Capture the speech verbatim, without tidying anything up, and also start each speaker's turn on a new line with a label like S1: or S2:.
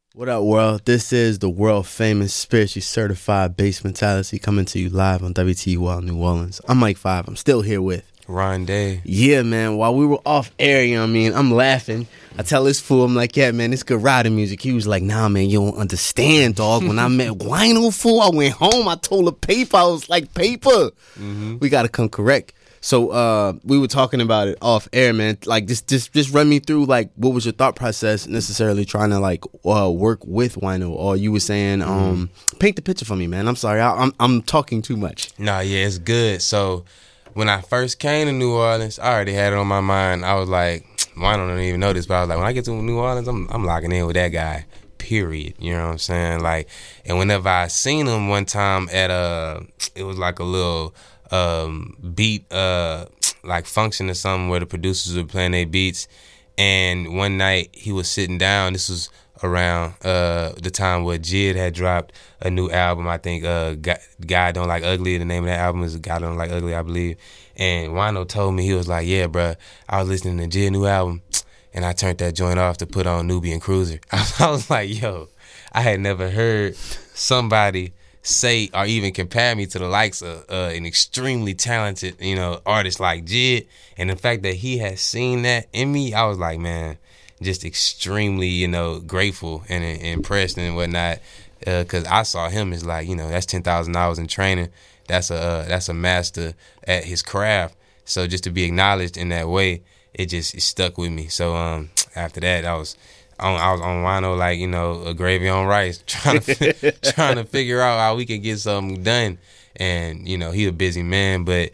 S1: What up, world? This is the world famous spiritually certified bass mentality coming to you live on W T U L New Orleans. I'm Mike Five. I'm still here with
S2: Ron Day.
S1: Yeah, man. While we were off air, you know what I mean? I'm laughing. I tell this fool, I'm like, yeah, man, it's good riding music. He was like, nah, man, you don't understand, dog. When I met Wino, fool, I went home. I told her paper. I was like, paper. Mm-hmm. We got to come correct. So uh, we were talking about it off air, man. Like, just, just, just run me through, like, what was your thought process necessarily trying to, like, uh, work with Wino? Or you were saying, um, mm. paint the picture for me, man. I'm sorry. I, I'm, I'm talking too much.
S2: Nah, yeah, it's good. So when I first came to New Orleans, I already had it on my mind. I was like, Wino don't even know this, but I was like, when I get to New Orleans, I'm, I'm locking in with that guy. Period. You know what I'm saying? Like, and whenever I seen him one time at a, it was like a little um, beat, uh, like function or something where the producers were playing their beats. And one night he was sitting down. This was around uh, the time where Jid had dropped a new album. I think uh, God Don't Like Ugly. The name of that album is God Don't Like Ugly, I believe. And Wino told me, he was like, yeah, bruh, I was listening to Jid's new album, and I turned that joint off to put on Nubian Cruiser. I was like, yo, I had never heard somebody say or even compare me to the likes of uh, an extremely talented, you know, artist like Jid. And the fact that he has seen that in me, I was like, man, just extremely, you know, grateful and, and impressed and whatnot. Because uh, I saw him as like, you know, that's ten thousand dollars in training. That's a uh, that's a master at his craft. So just to be acknowledged in that way, it just it stuck with me. So um, after that, I was on I was on Wino like, you know, a gravy on rice, trying to trying to figure out how we could get something done. And you know, he a busy man, but